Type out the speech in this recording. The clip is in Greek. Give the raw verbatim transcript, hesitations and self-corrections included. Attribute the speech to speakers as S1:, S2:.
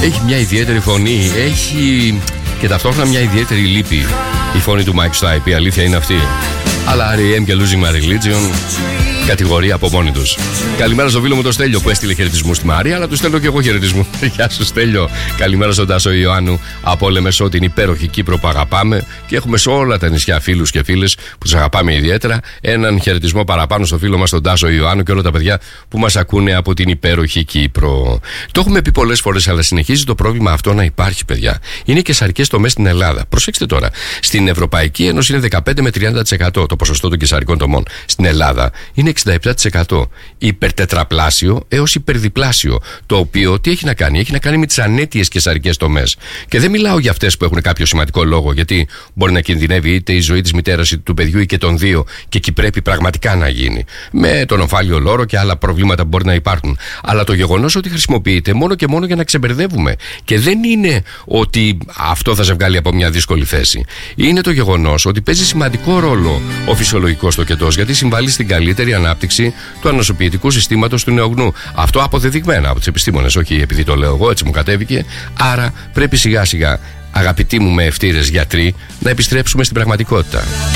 S1: Έχει μια ιδιαίτερη φωνή, έχει και ταυτόχρονα μια ιδιαίτερη λύπη. Η φωνή του Mike Stipe, η αλήθεια είναι αυτή. Αλλά αρ ι εμ και Losing My Religion, κατηγορία από μόνοι τους. Καλημέρα στο φίλο μου το Στέλιο που έστειλε χαιρετισμού στη Μαρία, αλλά του στέλνω και εγώ χαιρετισμού. Γεια σου Στέλιο. Καλημέρα στον Τάσο Ιωάννου από Λεμεσό, την υπέροχη Κύπρο που αγαπάμε και έχουμε σε όλα τα νησιά φίλους και φίλες που τους αγαπάμε ιδιαίτερα. Έναν χαιρετισμό παραπάνω στο φίλο μας τον Τάσο Ιωάννου και όλα τα παιδιά που μας ακούνε από την υπέροχη Κύπρο. Το έχουμε πει πολλές φορές, αλλά συνεχίζει το πρόβλημα αυτό να υπάρχει, παιδιά. Είναι και σαρκές τομές στην Ελλάδα. Προσέξτε τώρα. Στην Ευρωπαϊκή Ένωση είναι δεκαπέντε με τριάντα τοις εκατό το ποσοστό των κεσαρικών τομών. Στην Ελλάδα είναι εξήντα επτά τοις εκατό. Υπερτετραπλάσιο έως υπερδιπλάσιο. Το οποίο τι έχει να κάνει? Έχει να κάνει με τις ανέτειες κεσαρικές τομές. Και δεν μιλάω για αυτές που έχουν κάποιο σημαντικό λόγο, γιατί μπορεί να κινδυνεύει είτε η ζωή της μητέρας είτε του παιδιού ή και των δύο, και εκεί πρέπει πραγματικά να γίνει. Με τον ομφάλιο λόρο και άλλα προβλήματα που μπορεί να υπάρχουν. Αλλά το γεγονός ότι χρησιμοποιείται μόνο και μόνο για να ξεμπερδεύουμε. Και δεν είναι ότι αυτό θα σε βγάλει από μια δύσκολη θέση. Είναι το γεγονός ότι παίζει σημαντικό ρόλο ο φυσιολογικός τοκετός, γιατί συμβάλλει στην καλύτερη ανάπτυξη του ανοσοποιητικού συστήματος του νεογνού. Αυτό αποδεδειγμένα από τους επιστήμονες, όχι επειδή το λέω εγώ, έτσι μου κατέβηκε. Άρα πρέπει σιγά σιγά, αγαπητοί μου με ευτήρες γιατροί, να επιστρέψουμε στην πραγματικότητα.